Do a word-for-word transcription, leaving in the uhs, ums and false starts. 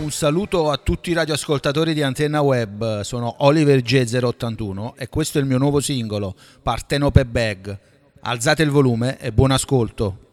Un saluto a tutti i radioascoltatori di Antenna Web, sono Oliver J zero ottantuno e questo è il mio nuovo singolo, Partenope Bag. Alzate il volume e buon ascolto.